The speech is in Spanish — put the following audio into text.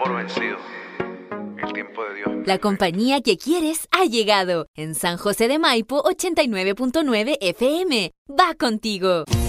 por vencido. El tiempo de Dios. La compañía que quieres ha llegado. En San José de Maipo, 89.9 FM. Va contigo.